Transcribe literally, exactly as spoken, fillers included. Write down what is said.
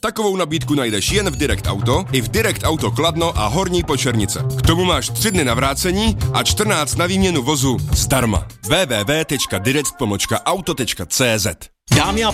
Takovou nabídku najdeš jen v Direct Auto, i v Direct Auto Kladno a Horní Počernice. K tomu máš tři dny na vrácení a čtrnáct na výměnu vozu zdarma. w w w tečka direct pomlčka auto tečka c z Dámy a